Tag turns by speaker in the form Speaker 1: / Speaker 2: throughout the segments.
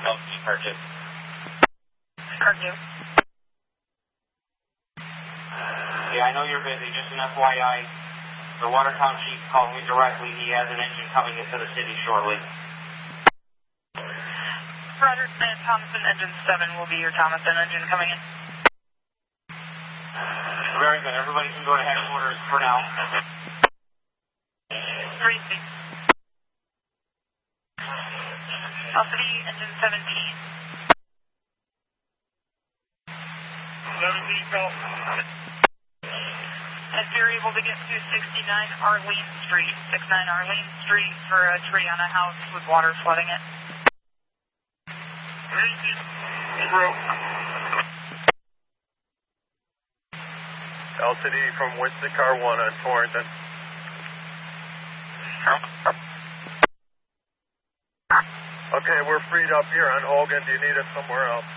Speaker 1: Car 2.
Speaker 2: Car 2.
Speaker 1: Yeah, I know you're busy. Just an FYI, the Watertown chief called me directly. He has an engine coming into the city shortly.
Speaker 2: Roger, and Thomason engine 7 will be your Thomason engine coming in.
Speaker 1: Very good. Everybody can go to headquarters for now.
Speaker 2: 3C. Alpha D, engine 17.
Speaker 1: 17, go.
Speaker 2: If you're able to get to 69 Arlene Street, 69 Arlene Street for a tree on a house with water flooding it.
Speaker 1: 3C. Through.
Speaker 3: LTD from Winston Car 1 on Torrington. Okay, we're freed up here on Hogan. Do you need us somewhere else?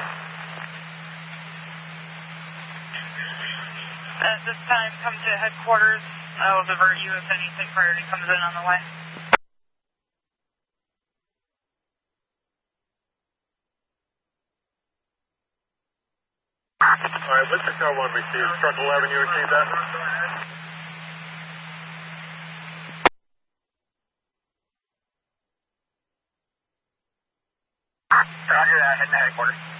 Speaker 2: At this time, come to headquarters. I'll divert you if anything priority comes in on the way.
Speaker 3: All right, Winston Car 1 received. Truck 11, you received that?
Speaker 1: Roger that, heading to headquarters.